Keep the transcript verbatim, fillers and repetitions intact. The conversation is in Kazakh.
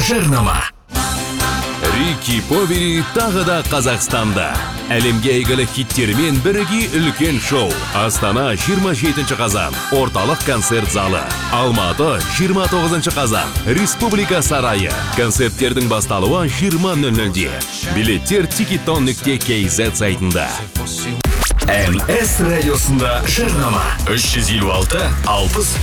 Жарнама. Рики Повери тағы да Қазақстанда. Әлемге әйгілі хиттермен бірге үлкен шоу. Астана жиырма жетінші қазан. Орталық концерт залы. Алматы жиырма тоғызыншы қазан. Республика сарайы. Концерттердің басталуы жиырма нөл нөлде. Билеттер тикетон нүкте кз сайтында. эн эс радиосында жарнама. үш жүз елу алты алпыс